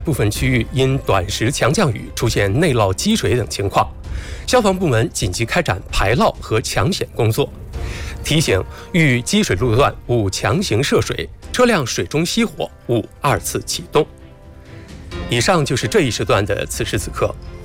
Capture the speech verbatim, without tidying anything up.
部分区域因短时强降雨出现内涝积水等情况，消防部门紧急开展排涝和抢险工作。提醒：遇积水路段勿强行涉水，车辆水中熄火勿二次启动。以上就是这一时段的此时此刻，